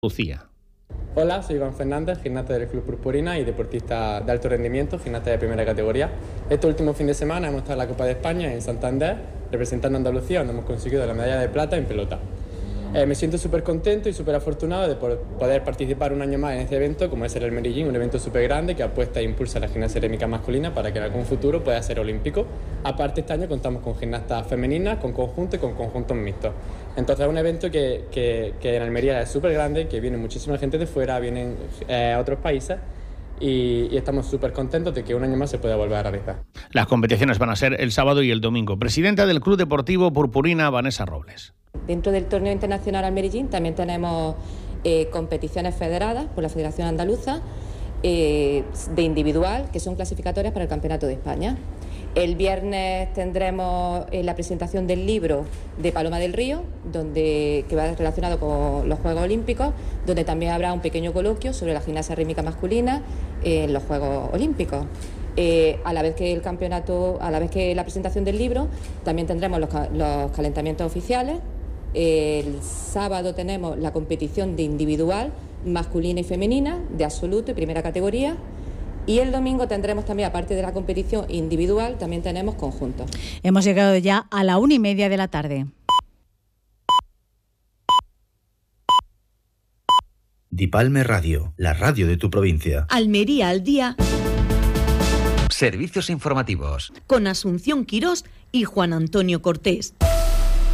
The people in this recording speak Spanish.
Lucía. Hola, soy Iván Fernández, gimnasta del Club Purpurina y deportista de alto rendimiento, gimnasta de primera categoría. Este último fin de semana hemos estado en la Copa de España en Santander, representando a Andalucía, donde hemos conseguido la medalla de plata en pelota. Me siento súper contento y súper afortunado de poder participar un año más en este evento, como es el Almerillín, un evento súper grande que apuesta e impulsa la gimnasia aeróbica masculina para que en algún futuro pueda ser olímpico. Aparte, este año contamos con gimnastas femeninas, con conjuntos y con conjuntos mixtos. Entonces es un evento que en Almería es súper grande, que viene muchísima gente de fuera, vienen a otros países. Y estamos súper contentos de que un año más se pueda volver a realizar. Las competiciones van a ser el sábado y el domingo. Presidenta del Club Deportivo Purpurina, Vanessa Robles. Dentro del torneo internacional Almerillín también tenemos competiciones federadas por la Federación Andaluza de individual, que son clasificatorias para el Campeonato de España. El viernes tendremos la presentación del libro de Paloma del Río, que va relacionado con los Juegos Olímpicos, donde también habrá un pequeño coloquio sobre la gimnasia rítmica masculina en los Juegos Olímpicos. A la vez que la presentación del libro, también tendremos los calentamientos oficiales. El sábado tenemos la competición de individual masculina y femenina, de absoluto y primera categoría. Y el domingo tendremos también, aparte de la competición individual, también tenemos conjuntos. Hemos llegado ya a la 1:30 de la tarde. Dipalme Radio, la radio de tu provincia. Almería al día. Servicios informativos. Con Asunción Quirós y Juan Antonio Cortés.